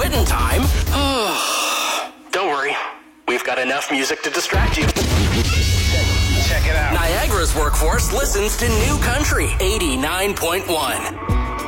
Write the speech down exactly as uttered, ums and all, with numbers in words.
Britain time. Don't worry. We've got enough music to distract you. Check it out. Niagara's workforce listens to New Country eighty-nine point one.